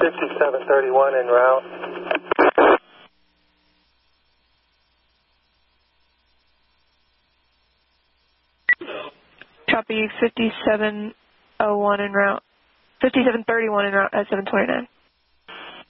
5731 en route. Copy 5701 en route. 5731 en route at 729.